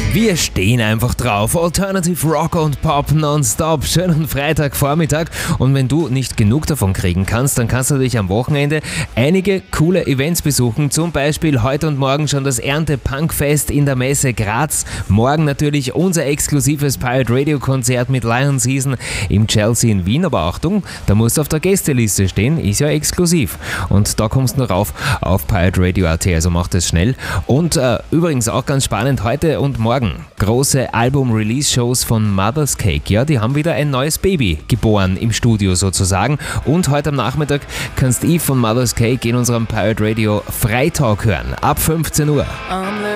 Wir stehen einfach drauf. Alternative Rock und Pop nonstop. Schönen Freitagvormittag. Und wenn du nicht genug davon kriegen kannst, dann kannst du dich am Wochenende einige coole Events besuchen. Zum Beispiel heute und morgen schon das Ernte-Punkfest in der Messe Graz. Morgen natürlich unser exklusives Pirate Radio Konzert mit Lion Season im Chelsea in Wien. Aber Achtung, da musst du auf der Gästeliste stehen. Ist ja exklusiv. Und da kommst du noch rauf auf pirateradio.at. Also mach das schnell. Und übrigens auch ganz spannend, heute und morgen große Album-Release-Shows von Mother's Cake. Ja, die haben wieder ein neues Baby geboren im Studio sozusagen. Und heute am Nachmittag kannst du von Mother's Cake in unserem Pirate Radio Freitalk hören. Ab 15 Uhr.